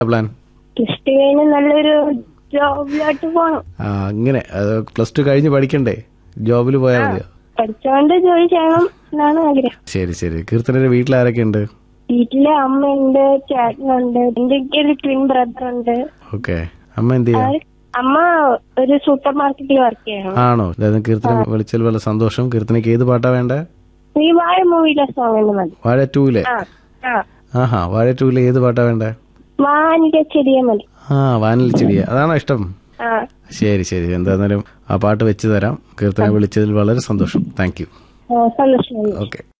Plan? Plus two കഴിഞ്ഞ് നല്ലൊരു ജോബിലോട്ട് പോകണം. അങ്ങനെ പ്ലസ് ടു കഴിഞ്ഞ് പഠിക്കണ്ടേ? ജോബിൽ പോയാൽ മതിയോ? പഠിച്ചോണ്ട് ജോലി ചെയ്യണം എന്നാണ് ആഗ്രഹം. ശരി ശരി. കീർത്തനയുടെ വീട്ടിൽ ആരൊക്കെ ഉണ്ട്? വീട്ടില് അമ്മയുണ്ട്, ചേട്ടനുണ്ട്, എന്റെ ഒരു ട്വിൻ ബ്രദർ ഉണ്ട്. ഓക്കെ. അമ്മ എന്ത് ചെയ്യാ? അമ്മ ഒരു സൂപ്പർ മാർക്കറ്റിൽ വർക്ക് ചെയ്യണം. ആണോ? കീർത്തന വിളിച്ചതിൽ വളരെ സന്തോഷം. കീർത്തനയ്ക്ക് ഏത് പാട്ടാ വേണ്ടേ? ഈ വാഴ മൂവിയിലെ സോങ് മതി. വാഴ 2-ലെ? ആഹാ, വാഴ 2-ലെ ഏത് പാട്ടാ വേണ്ടേ? വാനിലെ ചെടിയ മതി. വാനിൽ ചെടിയ, അതാണോ ഇഷ്ടം? ശരി ശരി. എന്തായാലും ആ പാട്ട് വെച്ച് തരാം. കീർത്തന വിളിച്ചതിൽ വളരെ സന്തോഷം. Thank you. സന്തോഷം. ഓക്കെ.